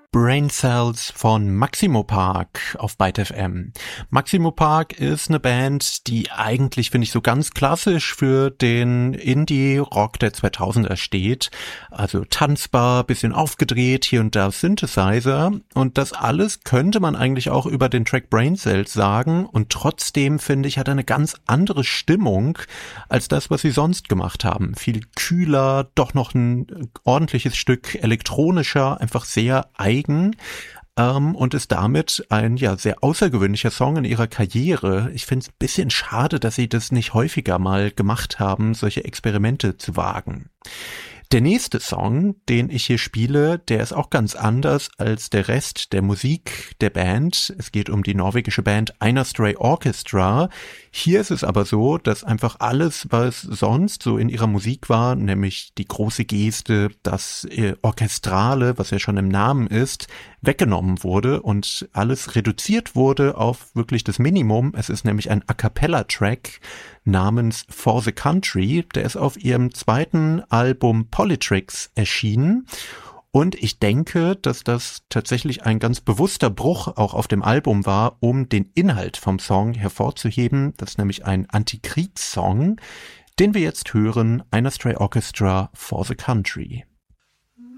Brain Cells von Maximo Park auf Byte FM. Maximo Park ist eine Band, die eigentlich, finde ich, so ganz klassisch für den Indie-Rock der 2000er steht. Also tanzbar, bisschen aufgedreht, hier und da Synthesizer. Und das alles könnte man eigentlich auch über den Track Brain Cells sagen. Und trotzdem, finde ich, hat er eine ganz andere Stimmung als das, was sie sonst gemacht haben. Viel kühler, doch noch ein ordentliches Stück elektronischer, einfach sehr eigen und ist damit ein sehr außergewöhnlicher Song in ihrer Karriere. Ich finde es ein bisschen schade, dass sie das nicht häufiger mal gemacht haben, solche Experimente zu wagen. Der nächste Song, den ich hier spiele, der ist auch ganz anders als der Rest der Musik der Band. Es geht um die norwegische Band Einar Stray Orchestra. Hier ist es aber so, dass einfach alles, was sonst so in ihrer Musik war, nämlich die große Geste, das Orchestrale, was ja schon im Namen ist, weggenommen wurde und alles reduziert wurde auf wirklich das Minimum. Es ist nämlich ein A-Cappella-Track namens For the Country. Der ist auf ihrem zweiten Album Polytricks erschienen. Und ich denke, dass das tatsächlich ein ganz bewusster Bruch auch auf dem Album war, um den Inhalt vom Song hervorzuheben. Das ist nämlich ein Antikriegssong, den wir jetzt hören, Einar Stray Orchestra For the Country.